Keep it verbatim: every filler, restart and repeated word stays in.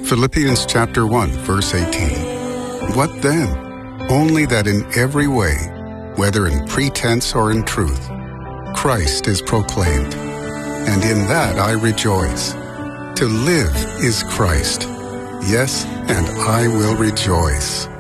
Philippians chapter one, verse eighteen. What then? Only that in every way, whether in pretense or in truth, Christ is proclaimed, and in that I rejoice. To live is Christ. Yes, and I will rejoice.